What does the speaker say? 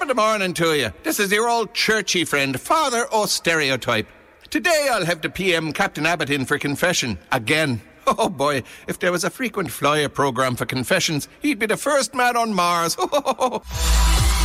Top of the morning to you. This is your old churchy friend, Father O'Stereotype. Today I'll have the PM Captain Abbott in for confession. Again. Oh boy, if there was a frequent flyer programme for confessions, he'd be the first man on Mars.